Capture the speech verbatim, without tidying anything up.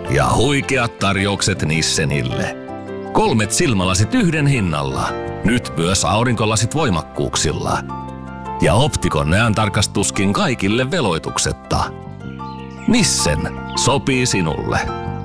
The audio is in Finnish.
Ja huikeat tarjoukset Nissenille. Kolmet silmälasit yhden hinnalla. Nyt myös aurinkolasit voimakkuuksilla. Ja Optikon näöntarkastuskin kaikille veloituksetta. Nissen sopii sinulle.